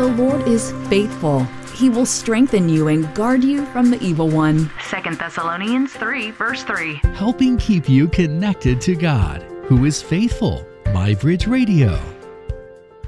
Lord is faithful. He will strengthen you and guard you from the evil one. 2 Thessalonians 3, verse 3. Helping keep you connected to God, who is faithful. MyBridge Radio.